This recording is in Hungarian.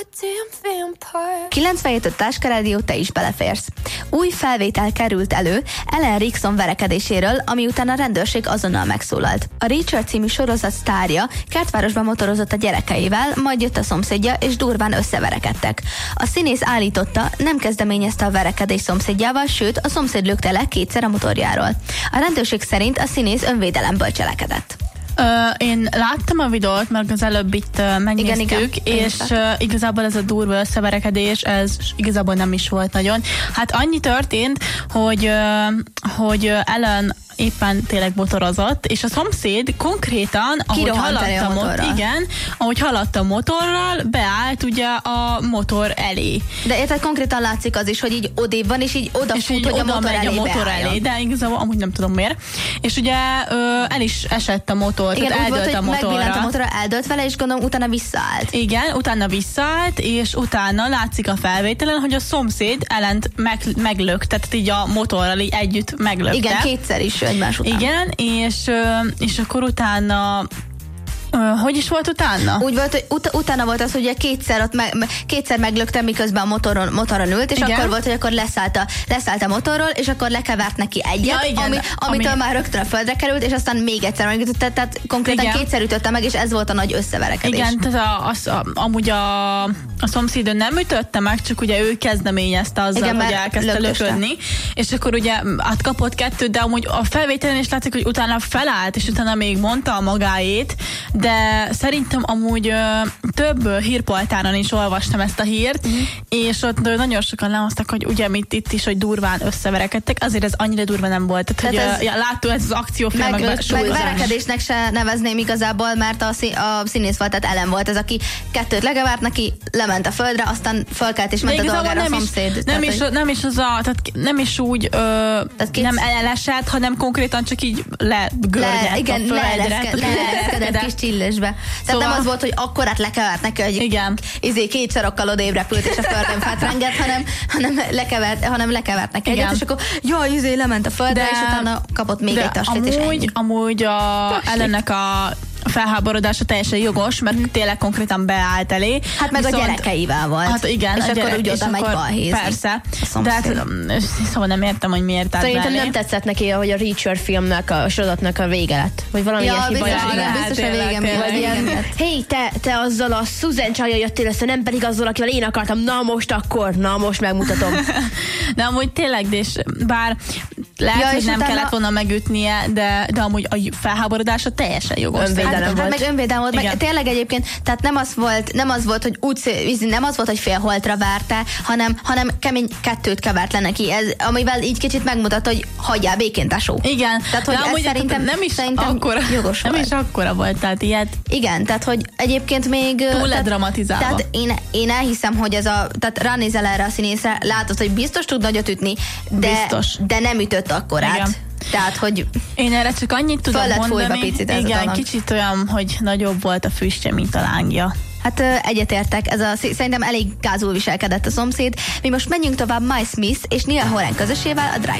97 Táska Rádió, te is beleférsz. Új felvétel került elő Ellen Rickson verekedéséről, ami után a rendőrség azonnal megszólalt. A Reacher című sorozat sztárja kertvárosban motorozott a gyerekeivel, majd jött a szomszédja, és durván összeverekedtek. A színész állította, nem kezdeményezte a verekedés szomszédjával, sőt, a szomszéd lökte le kétszer a motorjáról. A rendőrség szerint a színész önvédelemből cselekedett. Én láttam a videót, mert az előbb itt megnéztük, és igazából ez a durva összeverekedés, ez igazából nem is volt nagyon. Hát annyi történt, hogy Ellen éppen tényleg motorozott, és a szomszéd konkrétan, ahogy haladt a motorral, beállt ugye a motor elé. De érted, konkrétan látszik az is, hogy így odébb van, és így odafut, hogy a motor elé, de igazából amúgy nem tudom miért. És ugye el is esett a motor, igen, tehát eldőlt a motorra. Megbillent a motorra, eldőlt vele, és gondolom utána visszaállt. Igen, utána visszaállt, és utána látszik a felvételen, hogy a szomszéd Ellent meglökte, tehát így a motorral így együtt meglökte. Igen, kétszer is egymás után. Igen, és akkor utána hogy is volt utána? Úgy volt, hogy utána volt az, hogy kétszer meglöktem, miközben a motoron ült, és igen. Akkor volt, hogy akkor leszállt a motorról, és akkor lekevert neki egyet, amitől már rögtön a földre került, és aztán még egyszer megütötte, tehát konkrétan igen. Kétszer ütötte meg, és ez volt a nagy összeverekedés. Igen, tehát amúgy a szomszédön nem ütötte meg, csak ugye ő kezdeményezte azzal, igen, hogy elkezdte löködni, és akkor ugye átkapott kettőt, de amúgy a felvételen is látszik, hogy utána felállt, és utána még mondta a magáét, de szerintem amúgy több hírportálon is olvastam ezt a hírt, és ott nagyon sokan lehoztak, hogy ugye itt is, hogy durván összeverekedtek, azért ez annyira durva nem volt. Tehát, hogy látható ez az akciófilmekben meg verekedésnek se nevezném igazából, mert a színész volt, tehát Ellen volt ez, aki kettőt legevert neki, lement a földre, aztán fölkelt és ment a dolgára a szomszéd. Nem is úgy nem elesett, hanem konkrétan csak így legörgyett a földre. Leereszkedett kis csillesbe. Tehát nem az volt, hogy akkorát lekevert neki, hogy két sarokkal odébb repült, és a földön fetrengett, hanem lekevert neki egyet, és akkor lement a földre, és utána kapott még egy taslit, és ennyi. Amúgy Ellennek a felháborodása teljesen jogos, mert tényleg konkrétan beállt elé. Hát meg a gyerekeivel volt. Hát igen. És akkor úgy oda megy balhézni. Persze. De hát, szóval nem értem, hogy miért állt szerintem nem tetszett neki, hogy a Reacher filmnek, a sorozatnak a vége lett. Vagy valami ilyesmi baj. Biztos a vége miatt. Hey, te azzal a Susan csajjal jöttél össze, nem pedig azzal, akivel én akartam. Na most megmutatom. De amúgy tényleg, és bár lehet, hogy nem kellett volna megütnie, de amúgy a felháborodása teljesen jogos. Meg önvédelem volt, meg tényleg egyébként, tehát nem az volt, hogy félholtra várta, hanem kemény kettőt kevert le neki, amivel így kicsit megmutatta, hogy hagyjál békén, tesó. Igen. Tehát, hogy amúgy szerintem jogos volt. Nem is akkora volt, tehát ilyet. Igen, tehát, hogy egyébként még... Túl ledramatizálva. Tehát én elhiszem, hogy tehát ránézel erre a színészre, látod, hogy biztos tud nagyot ütni, de nem ütött akkorát. Igen. Tehát, hogy én erre csak annyit tudom mondani, picit igen, kicsit olyan, hogy nagyobb volt a füstje, mint a lángja. Hát egyetértek, szerintem elég gázul viselkedett a szomszéd. Mi most menjünk tovább Miles Smith és Neil Horan közösével a Drive